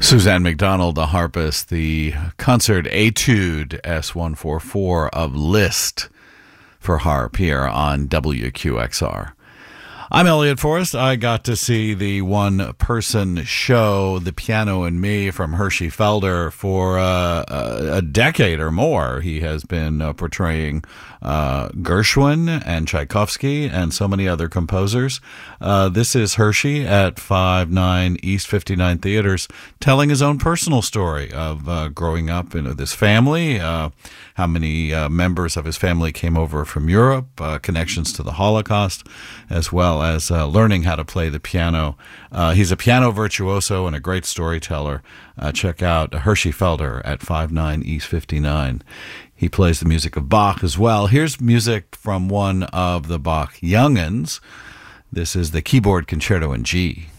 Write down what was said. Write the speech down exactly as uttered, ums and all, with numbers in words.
Suzanne McDonald, the harpist, the concert Etude S one forty-four of Liszt for harp here on W Q X R. I'm Elliot Forrest. I got to see the one-person show, The Piano and Me, from Hershey Felder for uh, a decade or more. He has been uh, portraying uh, Gershwin and Tchaikovsky and so many other composers. Uh, this is Hershey at five nine East fifty-nine Theaters, telling his own personal story of uh, growing up in this family, uh, how many uh, members of his family came over from Europe, uh, connections to the Holocaust, as well as uh, learning how to play the piano. Uh, he's a piano virtuoso and a great storyteller. Uh, check out Hershey Felder at five nine East fifty-nine. He plays the music of Bach as well. Here's music from one of the Bach young'uns. This is the Keyboard Concerto in G.